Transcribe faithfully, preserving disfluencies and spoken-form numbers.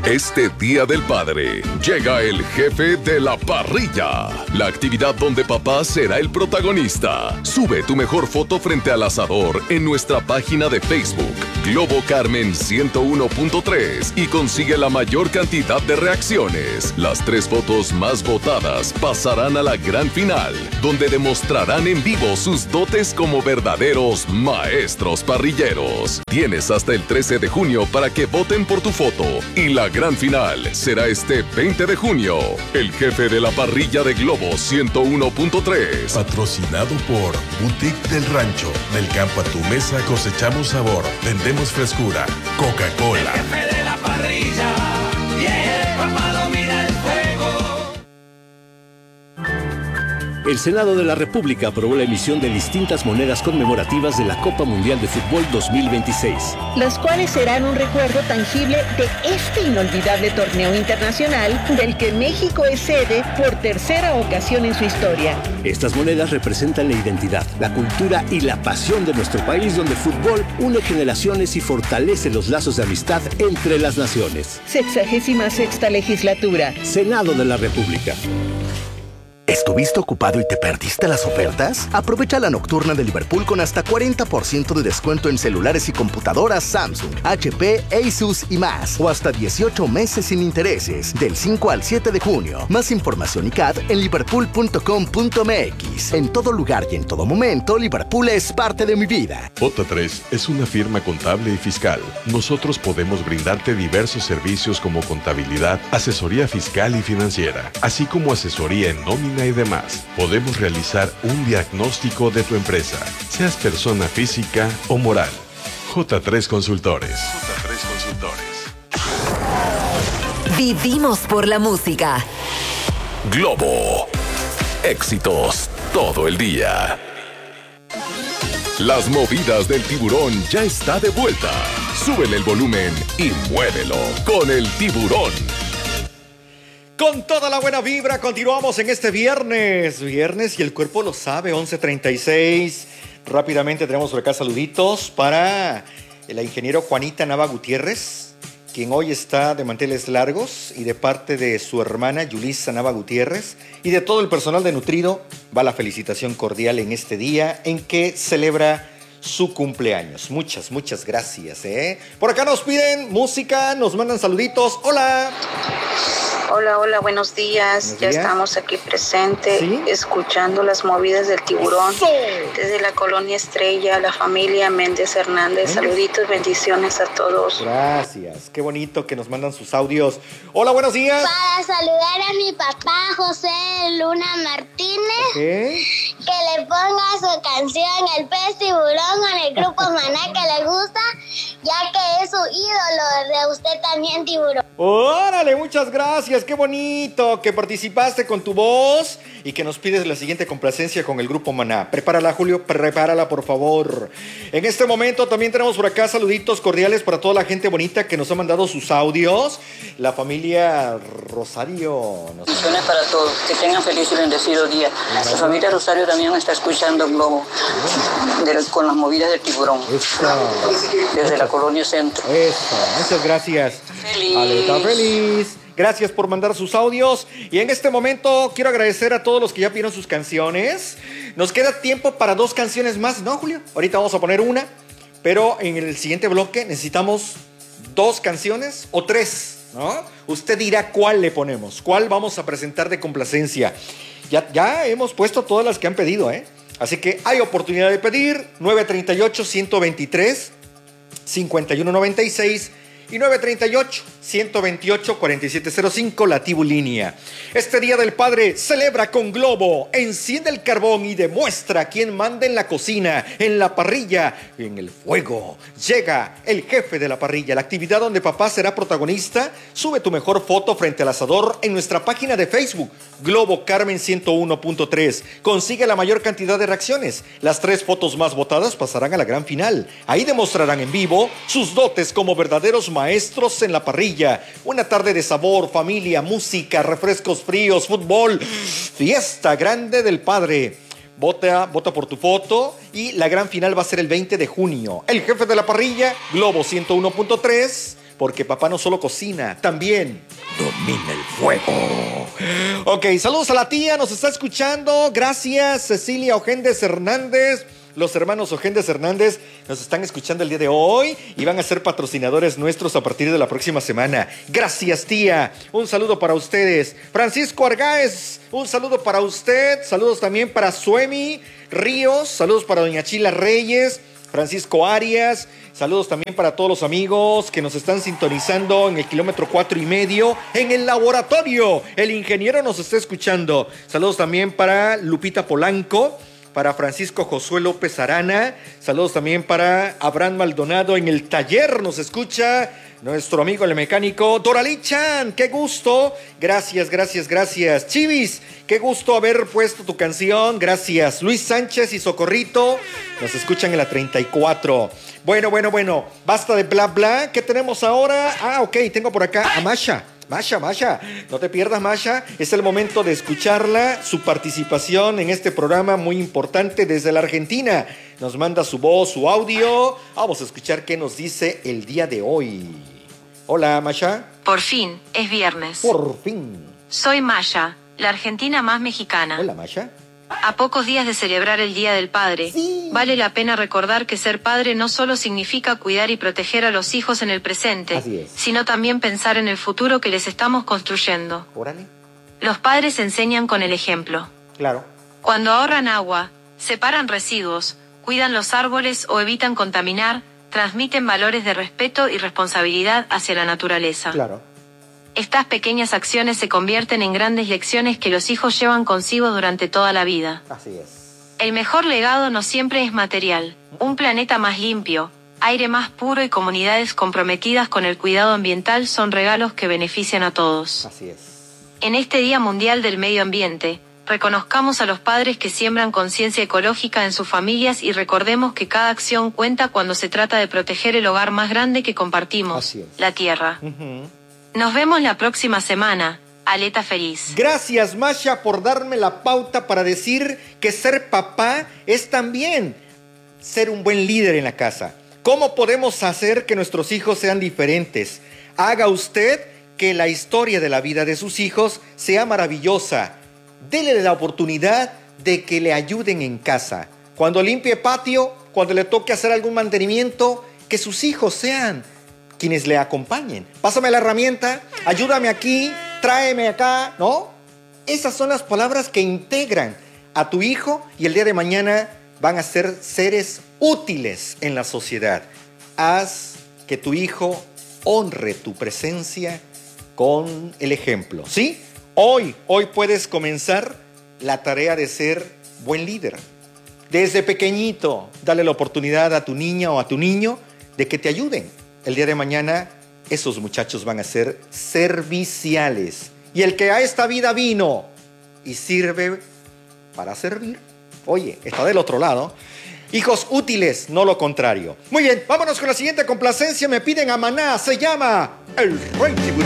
Este Día del Padre llega el jefe de la parrilla, la actividad donde papá será el protagonista. Sube tu mejor foto frente al asador en nuestra página de Facebook, Globo Carmen ciento uno punto tres, y consigue la mayor cantidad de reacciones. Las tres fotos más votadas pasarán a la gran final, donde demostrarán en vivo sus dotes como verdaderos maestros parrilleros. Tienes hasta el trece de junio para que voten por tu foto, y la gran final será este veinte de junio. El jefe de la parrilla de Globo ciento uno punto tres. Patrocinado por Boutique del Rancho. Del campo a tu mesa cosechamos sabor. Vendemos frescura. Coca-Cola. El jefe de la parrilla. Yeah, papá domina el fuego. El Senado de la República aprobó la emisión de distintas monedas conmemorativas de la Copa Mundial de Fútbol dos mil veintiséis. Las cuales serán un recuerdo tangible de este inolvidable torneo internacional del que México es sede por tercera ocasión en su historia. Estas monedas representan la identidad, la cultura y la pasión de nuestro país, donde el fútbol une generaciones y fortalece los lazos de amistad entre las naciones. Sexagésima sexta legislatura. Senado de la República. ¿Estuviste ocupado y te perdiste las ofertas? Aprovecha la nocturna de Liverpool con hasta cuarenta por ciento de descuento en celulares y computadoras Samsung, H P, Asus y más. O hasta dieciocho meses sin intereses, del cinco al siete de junio. Más información y C A D en liverpool punto com punto m x. En todo lugar y en todo momento, Liverpool es parte de mi vida. J tres es una firma contable y fiscal. Nosotros podemos brindarte diversos servicios como contabilidad, asesoría fiscal y financiera, así como asesoría en nómina y demás. Podemos realizar un diagnóstico de tu empresa, seas persona física o moral. J tres Consultores. J tres Consultores. Vivimos por la música. Globo. Éxitos todo el día. Las movidas del tiburón ya está de vuelta. Súbele el volumen y muévelo con el tiburón. Con toda la buena vibra, continuamos en este viernes. Viernes y el cuerpo lo sabe, once treinta y seis. Rápidamente tenemos por acá saluditos para el ingeniero Juanita Nava Gutiérrez, quien hoy está de manteles largos, y de parte de su hermana Yulisa Nava Gutiérrez y de todo el personal de Nutrido va la felicitación cordial en este día en que celebra su cumpleaños. Muchas, muchas gracias, ¿eh? Por acá nos piden música, nos mandan saluditos. ¡Hola! Hola, hola, buenos días. Buenos ya días. estamos aquí presentes, ¿Sí? escuchando las movidas del tiburón. ¡Eso! Desde la colonia Estrella, la familia Méndez Hernández. Saluditos, bendiciones a todos. Gracias, qué bonito que nos mandan sus audios. Hola, buenos días. Para saludar a mi papá, José Luna Martínez. ¿Qué? Que le ponga su canción El Pez Tiburón con el grupo Maná que le gusta, ya que es su ídolo de usted también, tiburón. Órale, muchas gracias, qué bonito que participaste con tu voz y que nos pides la siguiente complacencia con el grupo Maná. Prepárala, Julio, prepárala, por favor. En este momento también tenemos por acá saluditos cordiales para toda la gente bonita que nos ha mandado sus audios. La familia Rosario. Nos... Bendiciones para todos, que tengan feliz y bendecido día. La familia Rosario también está escuchando Globo de, con las movidas del tiburón. Eso. Desde la colonia Centro. Eso, muchas gracias. Feliz. Aleta feliz. Gracias por mandar sus audios. Y en este momento quiero agradecer a todos los que ya pidieron sus canciones. Nos queda tiempo para dos canciones más, ¿no, Julio? Ahorita vamos a poner una, pero en el siguiente bloque necesitamos dos canciones o tres, ¿no? Usted dirá cuál le ponemos, cuál vamos a presentar de complacencia. Ya, ya hemos puesto todas las que han pedido, ¿eh? Así que hay oportunidad de pedir. Nueve treinta y ocho, ciento veintitrés, cincuenta y uno noventa y seis y nueve treinta y ocho, ciento veintiocho, cuarenta y siete cero cinco, la Tibulínea. Este Día del Padre celebra con Globo, enciende el carbón y demuestra quién manda en la cocina, en la parrilla, en el fuego. Llega el jefe de la parrilla, la actividad donde papá será protagonista. Sube tu mejor foto frente al asador en nuestra página de Facebook, Globo Carmen ciento uno punto tres. Consigue la mayor cantidad de reacciones. Las tres fotos más votadas pasarán a la gran final. Ahí demostrarán en vivo sus dotes como verdaderos maestros en la parrilla. Una tarde de sabor, familia, música, refrescos fríos, fútbol, fiesta grande del padre. Vota, vota por tu foto y la gran final va a ser el veinte de junio. El jefe de la parrilla, Globo ciento uno punto tres. porque papá no solo cocina, también domina el fuego. Ok, saludos a la tía, nos está escuchando. Gracias, Cecilia Ojéndez Hernández. Los hermanos Ojéndez Hernández nos están escuchando el día de hoy y van a ser patrocinadores nuestros a partir de la próxima semana. Gracias, tía. Un saludo para ustedes. Francisco Argáez, un saludo para usted. Saludos también para Suemi Ríos. Saludos para doña Chila Reyes. Francisco Arias. Saludos también para todos los amigos que nos están sintonizando en el kilómetro cuatro y medio en el laboratorio. El ingeniero nos está escuchando. Saludos también para Lupita Polanco, para Francisco Josué López Arana. Saludos también para Abraham Maldonado en el taller. Nos escucha nuestro amigo el mecánico Doralí Chan. ¡Qué gusto! Gracias, gracias, gracias. Chivis, qué gusto haber puesto tu canción. Gracias. Luis Sánchez y Socorrito nos escuchan en la treinta y cuatro. Bueno, bueno, bueno. Basta de bla, bla. ¿Qué tenemos ahora? Ah, ok. Tengo por acá a Masha. Masha, Masha, no te pierdas, Masha. Es el momento de escucharla, su participación en este programa muy importante desde la Argentina. Nos manda su voz, su audio. Vamos a escuchar qué nos dice el día de hoy. Hola, Masha. Por fin, es viernes. Por fin. Soy Masha, la argentina más mexicana. Hola, Masha. A pocos días de celebrar el Día del Padre, sí. Vale la pena recordar que ser padre no solo significa cuidar y proteger a los hijos en el presente, sino también pensar en el futuro que les estamos construyendo. Órale. Los padres enseñan con el ejemplo. Claro. Cuando ahorran agua, separan residuos, cuidan los árboles o evitan contaminar, transmiten valores de respeto y responsabilidad hacia la naturaleza. Claro. Estas pequeñas acciones se convierten en grandes lecciones que los hijos llevan consigo durante toda la vida. Así es. El mejor legado no siempre es material. Un planeta más limpio, aire más puro y comunidades comprometidas con el cuidado ambiental son regalos que benefician a todos. Así es. En este Día Mundial del Medio Ambiente, reconozcamos a los padres que siembran conciencia ecológica en sus familias y recordemos que cada acción cuenta cuando se trata de proteger el hogar más grande que compartimos, Así es. la tierra. Uh-huh. Nos vemos la próxima semana. Aleta feliz. Gracias, Masha, por darme la pauta para decir que ser papá es también ser un buen líder en la casa. ¿Cómo podemos hacer que nuestros hijos sean diferentes? Haga usted que la historia de la vida de sus hijos sea maravillosa. Dele la oportunidad de que le ayuden en casa. Cuando limpie patio, cuando le toque hacer algún mantenimiento, que sus hijos sean quienes le acompañen. Pásame la herramienta, ayúdame aquí, tráeme acá, ¿no? Esas son las palabras que integran a tu hijo y el día de mañana van a ser seres útiles en la sociedad. Haz que tu hijo honre tu presencia con el ejemplo, ¿sí? Hoy, hoy puedes comenzar la tarea de ser buen líder. Desde pequeñito, dale la oportunidad a tu niña o a tu niño de que te ayuden. El día de mañana, esos muchachos van a ser serviciales. Y el que a esta vida vino y sirve para servir, oye, está del otro lado. Hijos útiles, no lo contrario. Muy bien, vámonos con la siguiente complacencia. Me piden a Maná, se llama El Rey Tiburón.